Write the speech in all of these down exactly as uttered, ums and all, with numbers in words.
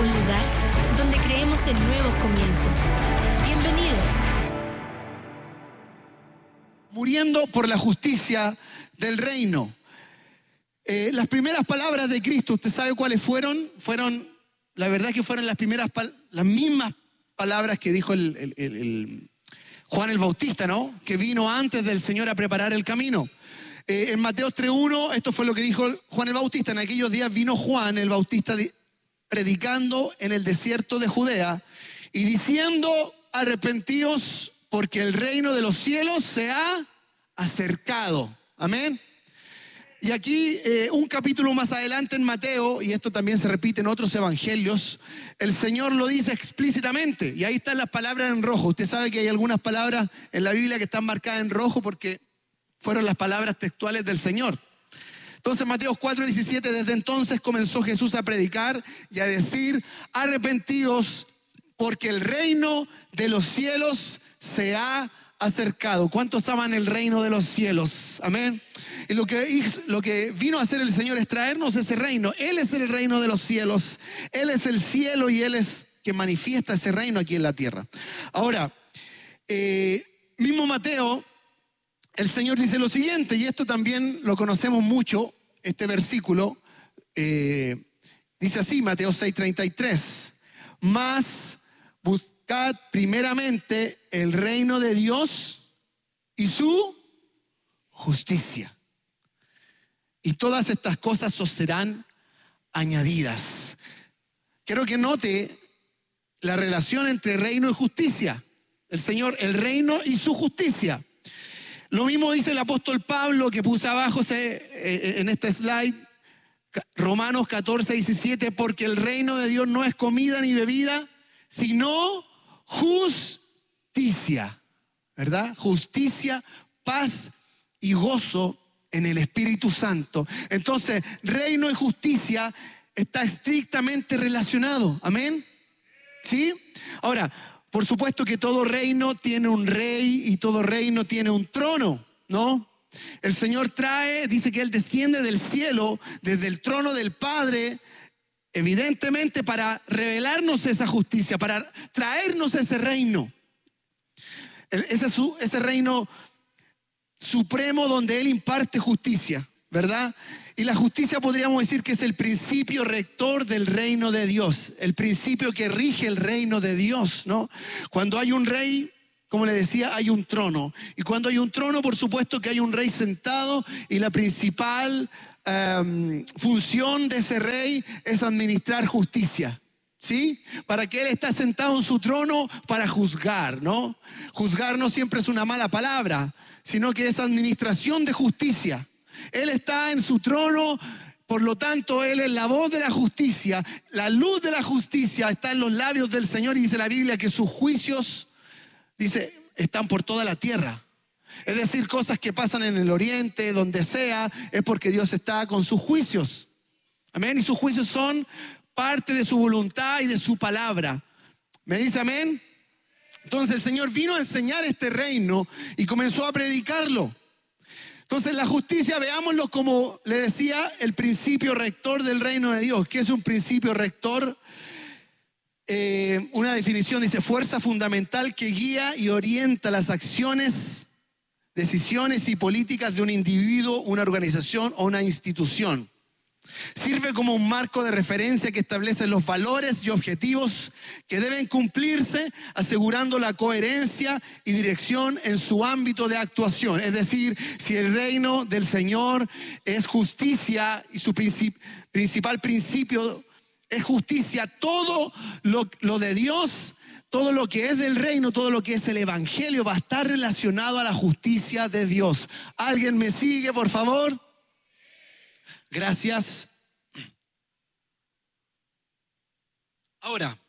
un lugar donde creemos en nuevos comienzos. Bienvenidos. Muriendo por la justicia del reino. Eh, las primeras palabras de Cristo, ¿usted sabe cuáles fueron? Fueron, la verdad que fueron las primeras, las mismas palabras que dijo el, el, el, el Juan el Bautista, ¿no? Que vino antes del Señor a preparar el camino. Eh, en Mateo tres uno, esto fue lo que dijo Juan el Bautista. En aquellos días vino Juan el Bautista predicando en el desierto de Judea y diciendo: arrepentíos porque el reino de los cielos se ha acercado. Amén. Y aquí eh, un capítulo más adelante en Mateo, y esto también se repite en otros evangelios, el Señor lo dice explícitamente, y ahí están las palabras en rojo. Usted sabe que hay algunas palabras en la Biblia que están marcadas en rojo porque fueron las palabras textuales del Señor. Entonces Mateo cuatro diecisiete, desde entonces comenzó Jesús a predicar y a decir: arrepentíos porque el reino de los cielos se ha acercado. ¿Cuántos aman el reino de los cielos? Amén. Y lo que, lo que vino a hacer el Señor es traernos ese reino. Él es el reino de los cielos. Él es el cielo y Él es quien manifiesta ese reino aquí en la tierra. Ahora, eh, mismo Mateo, el Señor dice lo siguiente, y esto también lo conocemos mucho, este versículo, eh, dice así, Mateo seis treinta y tres, mas buscad primeramente el reino de Dios y su justicia, y todas estas cosas os serán añadidas. Quiero que note la relación entre reino y justicia. El Señor, el reino y su justicia. Lo mismo dice el apóstol Pablo, que puse abajo en este slide, Romanos catorce diecisiete, porque el reino de Dios no es comida ni bebida, sino justicia, ¿verdad? Justicia, paz y gozo en el Espíritu Santo. Entonces, reino y justicia está estrictamente relacionado. Amén. ¿Sí? Ahora, por supuesto que todo reino tiene un rey y todo reino tiene un trono, ¿no? El Señor trae, dice que Él desciende del cielo, desde el trono del Padre, evidentemente para revelarnos esa justicia, para traernos ese reino. Ese, ese reino supremo donde Él imparte justicia, ¿verdad? Y la justicia podríamos decir que es el principio rector del reino de Dios, el principio que rige el reino de Dios, ¿no? Cuando hay un rey, como le decía, hay un trono. Y cuando hay un trono, por supuesto que hay un rey sentado, y la principal um, función de ese rey es administrar justicia. ¿Sí? Para que Él está sentado en su trono para juzgar, ¿no? Juzgar no siempre es una mala palabra, sino que es administración de justicia. Él está en su trono, por lo tanto Él es la voz de la justicia. La luz de la justicia está en los labios del Señor, y dice la Biblia que sus juicios, dice, están por toda la tierra. Es decir, cosas que pasan en el oriente, donde sea, es porque Dios está con sus juicios. Amén. Y sus juicios son parte de su voluntad y de su palabra. ¿Me dice amén? Entonces el Señor vino a enseñar este reino y comenzó a predicarlo. Entonces la justicia, veámoslo como le decía, el principio rector del reino de Dios. ¿Qué es un principio rector? Eh, una definición dice: fuerza fundamental que guía y orienta las acciones, decisiones y políticas de un individuo, una organización o una institución. Sirve como un marco de referencia que establece los valores y objetivos que deben cumplirse, asegurando la coherencia y dirección en su ámbito de actuación. Es decir, si el reino del Señor es justicia y su princip- principal principio es justicia, todo lo, lo de Dios, todo lo que es del reino, todo lo que es el evangelio va a estar relacionado a la justicia de Dios. ¿Alguien me sigue, por favor? Gracias. Ahora,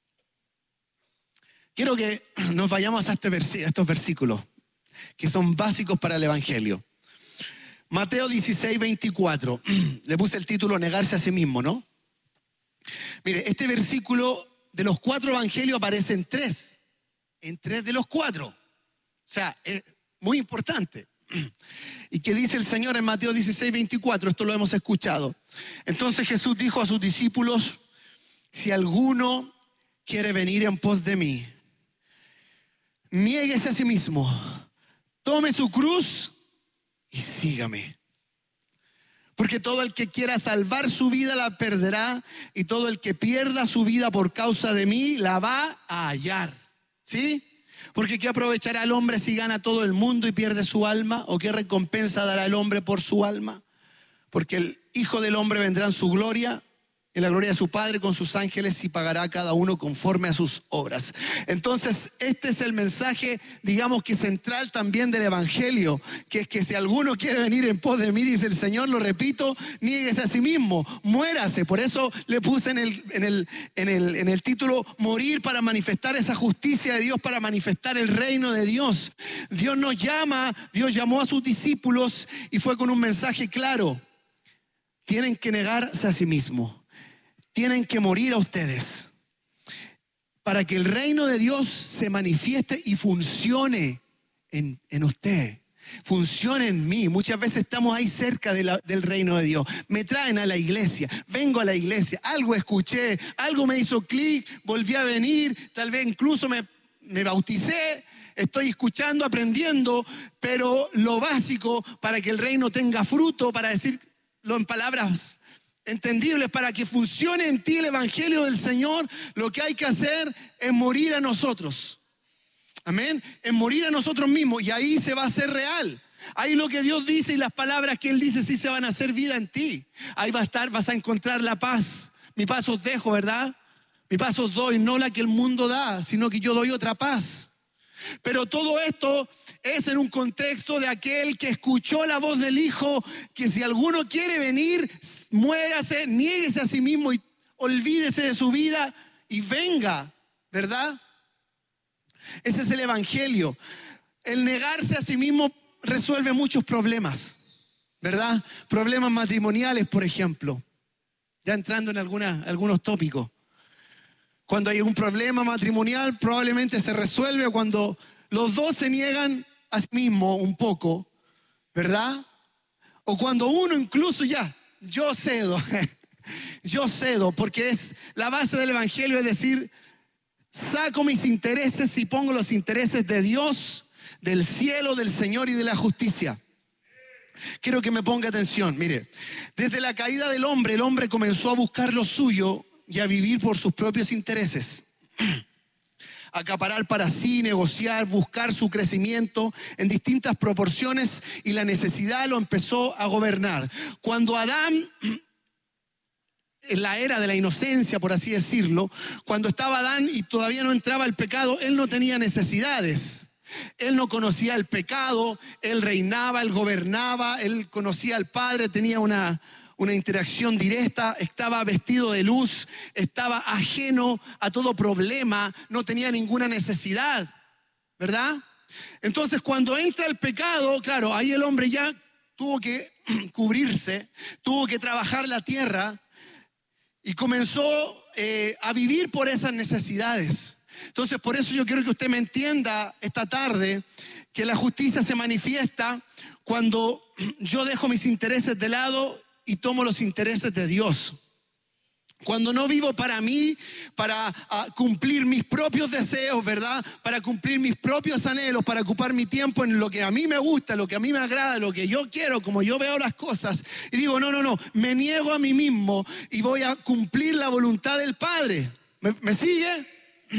quiero que nos vayamos a, este vers- a estos versículos que son básicos para el evangelio. Mateo dieciséis veinticuatro. Le puse el título Negarse a sí mismo, ¿no? Mire, este versículo de los cuatro evangelios aparece en tres. En tres de los cuatro. O sea, es muy importante. ¿Y qué dice el Señor en Mateo dieciséis veinticuatro? Esto lo hemos escuchado. Entonces Jesús dijo a sus discípulos: si alguno quiere venir en pos de mí, niéguese a sí mismo, tome su cruz y sígame. Porque todo el que quiera salvar su vida la perderá, y todo el que pierda su vida por causa de mí la va a hallar. ¿Sí? Porque ¿qué aprovechará el hombre si gana todo el mundo y pierde su alma? ¿O qué recompensa dará el hombre por su alma? Porque el Hijo del Hombre vendrá en su gloria, en la gloria de su Padre con sus ángeles, y pagará a cada uno conforme a sus obras. Entonces, este es el mensaje, digamos que central también del Evangelio, que es que si alguno quiere venir en pos de mí, dice el Señor, lo repito, niéguese a sí mismo, muérase. Por eso le puse en el, en el, en el, en el título, morir para manifestar esa justicia de Dios, para manifestar el reino de Dios. Dios nos llama, Dios llamó a sus discípulos y fue con un mensaje claro. Tienen que negarse a sí mismos. Tienen que morir a ustedes para que el reino de Dios se manifieste y funcione en, en usted. Funcione en mí. Muchas veces estamos ahí cerca de la, del reino de Dios. Me traen a la iglesia, vengo a la iglesia, algo escuché, algo me hizo clic, volví a venir, tal vez incluso me, me bauticé. Estoy escuchando, aprendiendo, pero lo básico para que el reino tenga fruto, para decirlo en palabras entendibles, para que funcione en ti el evangelio del Señor, lo que hay que hacer es morir a nosotros. Amén. Es morir a nosotros mismos, y ahí se va a hacer real. Ahí lo que Dios dice y las palabras que Él dice sí se van a hacer vida en ti. Ahí va a estar, vas a encontrar la paz. Mi paz os dejo, ¿verdad? Mi paz os doy, no la que el mundo da, sino que yo doy otra paz. Pero todo esto es en un contexto de aquel que escuchó la voz del Hijo, que si alguno quiere venir, muérase, niéguese a sí mismo y olvídese de su vida y venga, ¿verdad? Ese es el evangelio. El negarse a sí mismo resuelve muchos problemas, ¿verdad? Problemas matrimoniales, por ejemplo. Ya entrando en alguna, algunos tópicos. Cuando hay un problema matrimonial, probablemente se resuelve cuando los dos se niegan a sí mismos un poco, ¿verdad? O cuando uno incluso ya, yo cedo, yo cedo, porque es la base del evangelio, es decir, saco mis intereses y pongo los intereses de Dios, del cielo, del Señor y de la justicia. Quiero que me ponga atención, mire, desde la caída del hombre, el hombre comenzó a buscar lo suyo y a vivir por sus propios intereses. Acaparar para sí, negociar, buscar su crecimiento en distintas proporciones, y la necesidad lo empezó a gobernar. Cuando Adán, en la era de la inocencia, por así decirlo, cuando estaba Adán y todavía no entraba el pecado, él no tenía necesidades. Él no conocía el pecado, él reinaba, él gobernaba, él conocía al Padre, tenía una... una interacción directa, estaba vestido de luz, estaba ajeno a todo problema, no tenía ninguna necesidad, ¿verdad? Entonces, cuando entra el pecado, claro, ahí el hombre ya tuvo que cubrirse, tuvo que trabajar la tierra y comenzó eh, a vivir por esas necesidades. Entonces, por eso yo quiero que usted me entienda esta tarde que la justicia se manifiesta cuando yo dejo mis intereses de lado y tomo los intereses de Dios. Cuando no vivo para mí, para uh, cumplir mis propios deseos, ¿verdad? Para cumplir mis propios anhelos, para ocupar mi tiempo en lo que a mí me gusta, lo que a mí me agrada, lo que yo quiero, como yo veo las cosas. Y digo, no, no, no, me niego a mí mismo y voy a cumplir la voluntad del Padre. ¿Me, me sigue?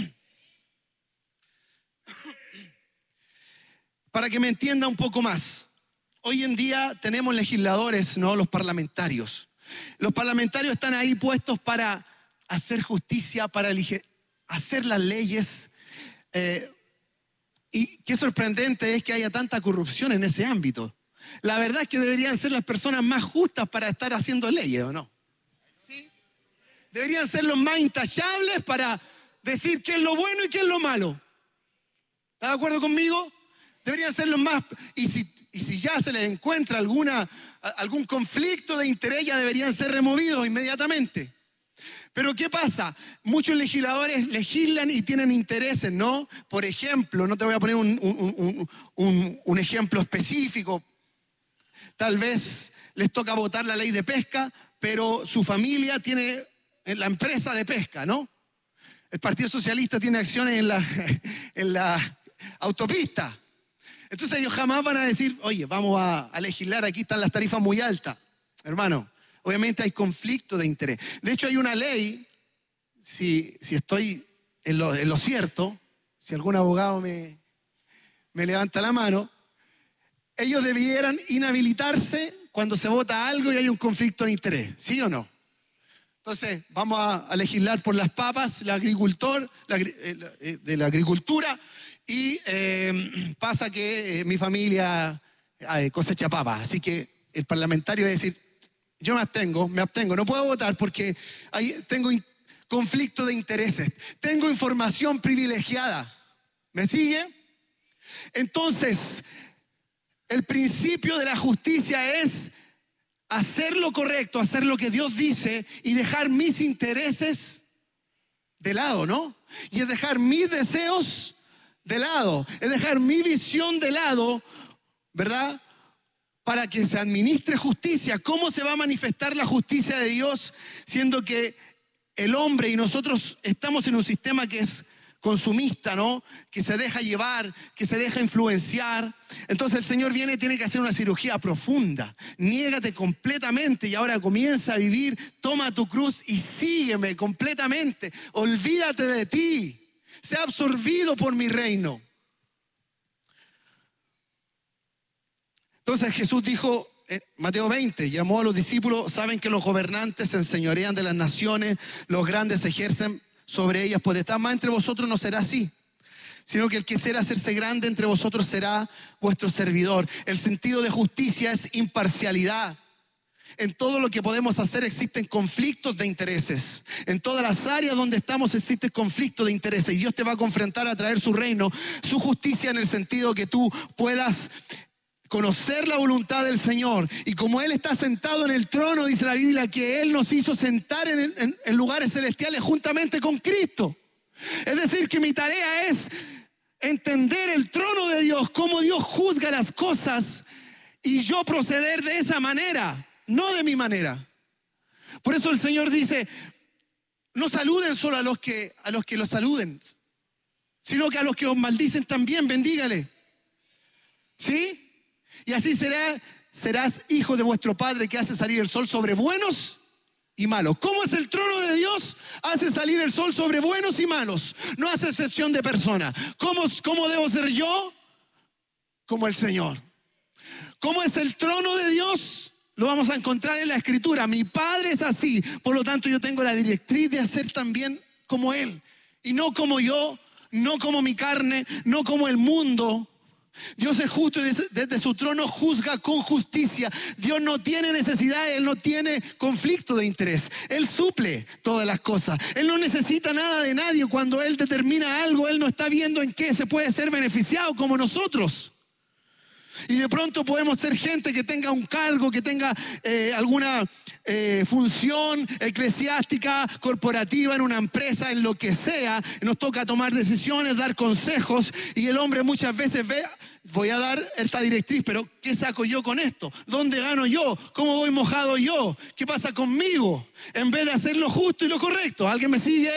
Para que me entienda un poco más. Hoy en día tenemos legisladores, ¿no? Los parlamentarios. Los parlamentarios están ahí puestos para hacer justicia, para elige, hacer las leyes. Eh, y qué sorprendente es que haya tanta corrupción en ese ámbito. La verdad es que deberían ser las personas más justas para estar haciendo leyes, ¿o no? ¿Sí? Deberían ser los más intachables para decir qué es lo bueno y qué es lo malo. ¿Está de acuerdo conmigo? Deberían ser los más... Y si, y si ya se les encuentra alguna, algún conflicto de interés, ya deberían ser removidos inmediatamente. Pero ¿qué pasa? Muchos legisladores legislan y tienen intereses, ¿no? Por ejemplo, no te voy a poner un, un, un, un, un ejemplo específico. Tal vez les toca votar la ley de pesca, pero su familia tiene en la empresa de pesca, ¿no? El Partido Socialista tiene acciones en la, en la autopista. Entonces ellos jamás van a decir, oye, vamos a, a legislar, aquí están las tarifas muy altas. Hermano, obviamente hay conflicto de interés. De hecho, hay una ley, si, si estoy en lo, en lo cierto, si algún abogado me, me levanta la mano, ellos debieran inhabilitarse cuando se vota algo y hay un conflicto de interés, ¿sí o no? Entonces, vamos a, a legislar por las papas, el agricultor, la, eh, de la agricultura, y eh, pasa que eh, mi familia eh, cosecha papas, así que el parlamentario va a decir, yo me abstengo, me abstengo, no puedo votar porque hay, tengo in, conflicto de intereses, tengo información privilegiada. ¿Me sigue? Entonces, el principio de la justicia es hacer lo correcto, hacer lo que Dios dice y dejar mis intereses de lado, ¿no? Y es dejar mis deseos de lado, es dejar mi visión de lado, ¿verdad? Para que se administre justicia. ¿Cómo se va a manifestar la justicia de Dios siendo que el hombre y nosotros estamos en un sistema que es consumista, ¿no? Que se deja llevar, que se deja influenciar. Entonces el Señor viene y tiene que hacer una cirugía profunda. Niégate completamente y ahora comienza a vivir. Toma tu cruz y sígueme completamente. Olvídate de ti. Sea absorbido por mi reino. Entonces Jesús dijo en Mateo veinte, llamó a los discípulos, saben que los gobernantes se enseñorean de las naciones, los grandes ejercen sobre ellas potestad, más entre vosotros no será así, sino que el que quisiera hacerse grande entre vosotros será vuestro servidor. El sentido de justicia es imparcialidad. En todo lo que podemos hacer existen conflictos de intereses. En todas las áreas donde estamos existen conflictos de intereses. Y Dios te va a confrontar a traer su reino, su justicia en el sentido que tú puedas conocer la voluntad del Señor. Y como Él está sentado en el trono, dice la Biblia, que Él nos hizo sentar en, en, en lugares celestiales juntamente con Cristo. Es decir, que mi tarea es entender el trono de Dios, cómo Dios juzga las cosas y yo proceder de esa manera, no de mi manera. Por eso el Señor dice, no saluden solo a los que, a los que los saluden, sino que a los que os maldicen también bendígale. ¿Sí? Y así será, serás hijo de vuestro Padre que hace salir el sol sobre buenos y malos. ¿Cómo es el trono de Dios? Hace salir el sol sobre buenos y malos. No hace excepción de persona. ¿Cómo, cómo debo ser yo? Como el Señor. ¿Cómo es el trono de Dios? Lo vamos a encontrar en la Escritura. Mi Padre es así. Por lo tanto, yo tengo la directriz de hacer también como Él. Y no como yo, no como mi carne, no como el mundo. Dios es justo y desde su trono juzga con justicia. Dios no tiene necesidad, Él no tiene conflicto de interés. Él suple todas las cosas. Él no necesita nada de nadie. Cuando Él determina algo, Él no está viendo en qué se puede ser beneficiado como nosotros. Y de pronto podemos ser gente que tenga un cargo, que tenga eh, alguna eh, función eclesiástica, corporativa, en una empresa, en lo que sea. Nos toca tomar decisiones, dar consejos. Y el hombre muchas veces ve, voy a dar esta directriz, pero ¿qué saco yo con esto? ¿Dónde gano yo? ¿Cómo voy mojado yo? ¿Qué pasa conmigo? En vez de hacer lo justo y lo correcto. ¿Alguien me sigue?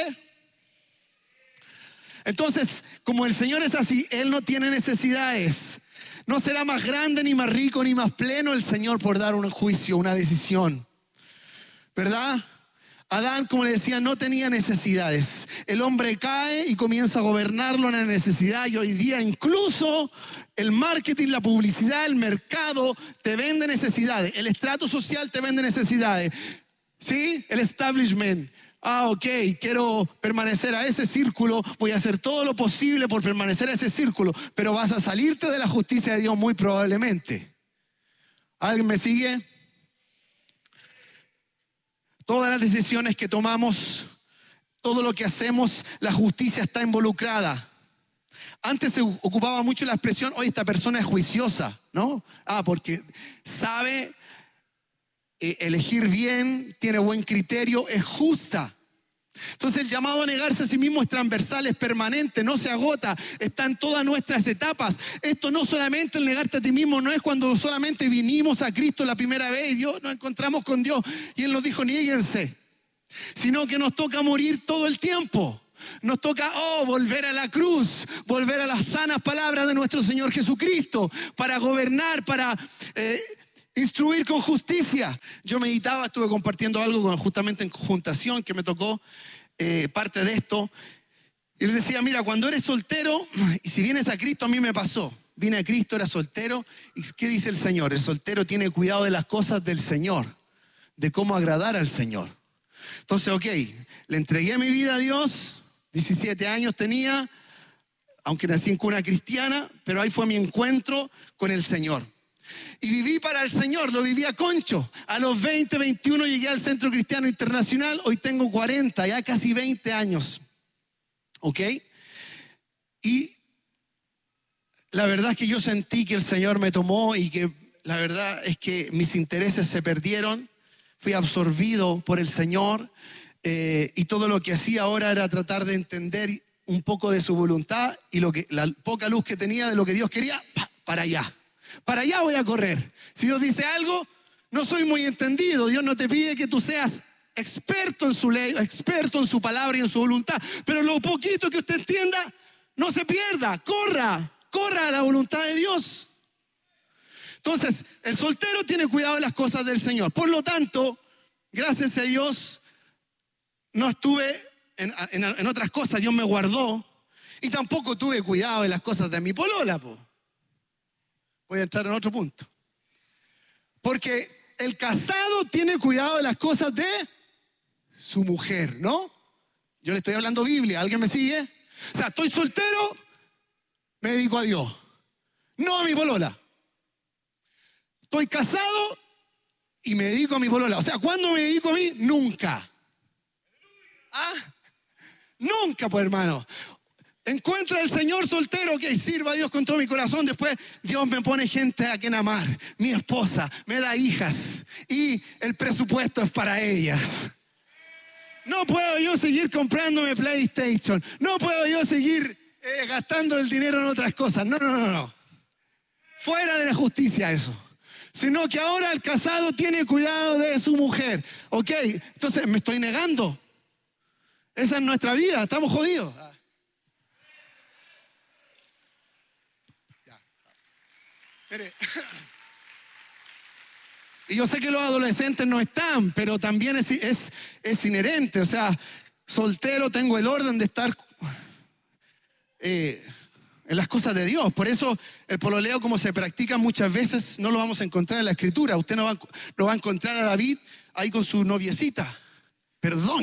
Entonces, como el Señor es así, Él no tiene necesidades. No será más grande, ni más rico, ni más pleno el Señor por dar un juicio, una decisión. ¿Verdad? Adán, como le decía, no tenía necesidades. El hombre cae y comienza a gobernarlo en la necesidad. Y hoy día incluso el marketing, la publicidad, el mercado te vende necesidades. El estrato social te vende necesidades. ¿Sí? El establishment. Ah, ok, quiero permanecer a ese círculo, voy a hacer todo lo posible por permanecer a ese círculo, pero vas a salirte de la justicia de Dios muy probablemente. ¿Alguien me sigue? Todas las decisiones que tomamos, todo lo que hacemos, la justicia está involucrada. Antes se ocupaba mucho la expresión, oye, esta persona es juiciosa, ¿no? Ah, porque sabe elegir bien, tiene buen criterio, es justa. Entonces el llamado a negarse a sí mismo es transversal, es permanente, no se agota, está en todas nuestras etapas. Esto no solamente el negarte a ti mismo, no es cuando solamente vinimos a Cristo la primera vez y Dios, nos encontramos con Dios y Él nos dijo, niéguense. sino que nos toca morir todo el tiempo. Nos toca, oh, volver a la cruz, volver a las sanas palabras de nuestro Señor Jesucristo, para gobernar, para eh, instruir con justicia. Yo meditaba, estuve compartiendo algo con, justamente en Juntación, que me tocó eh, parte de esto. Y les decía, mira, cuando eres soltero, y si vienes a Cristo, a mí me pasó. Vine a Cristo, era soltero, y ¿qué dice el Señor? El soltero tiene cuidado de las cosas del Señor, de cómo agradar al Señor. Entonces, ok, le entregué mi vida a Dios. diecisiete años tenía, aunque nací en cuna cristiana, pero ahí fue mi encuentro con el Señor. Y viví para el Señor, lo viví a concho. A los veinte, veintiuno llegué al Centro Cristiano Internacional, hoy tengo cuarenta, ya casi veinte años. ¿Ok? Y la verdad es que yo sentí que el Señor me tomó y que la verdad es que mis intereses se perdieron. Fui absorbido por el Señor. Eh, y todo lo que hacía ahora era tratar de entender un poco de su voluntad y lo que, la poca luz que tenía de lo que Dios quería, pa, para allá. Para allá voy a correr. Si Dios dice algo, no soy muy entendido. Dios no te pide que tú seas experto en su ley, experto en su palabra y en su voluntad. Pero lo poquito que usted entienda, no se pierda. Corra, corra a la voluntad de Dios. Entonces, el soltero tiene cuidado de las cosas del Señor. Por lo tanto, gracias a Dios, no estuve en, en, en otras cosas, Dios me guardó. Y tampoco tuve cuidado de las cosas de mi polola, po. Voy a entrar en otro punto. Porque el casado tiene cuidado de las cosas de su mujer, ¿no? Yo le estoy hablando Biblia, ¿alguien me sigue? O sea, estoy soltero, me dedico a Dios, no a mi polola. Estoy casado y me dedico a mi polola. O sea, ¿cuándo me dedico a mí? Nunca. ¿Ah? Nunca, pues, hermano. Encuentra al Señor soltero, que sirva a Dios con todo mi corazón. Después Dios me pone gente a quien amar. Mi esposa me da hijas y el presupuesto es para ellas. No puedo yo seguir comprándome PlayStation. No puedo yo seguir eh, gastando el dinero en otras cosas. No, no, no, no. Fuera de la justicia eso. Sino que ahora el casado tiene cuidado de su mujer. Ok, entonces me estoy negando. Esa es nuestra vida, estamos jodidos. Ya. Mire. Y yo sé que los adolescentes no están, pero también es, es, es inherente. O sea, soltero tengo el orden de estar eh, en las cosas de Dios. Por eso el pololeo, como se practica muchas veces, no lo vamos a encontrar en la Escritura. Usted no va, no va a encontrar a David ahí con su noviecita. Perdón.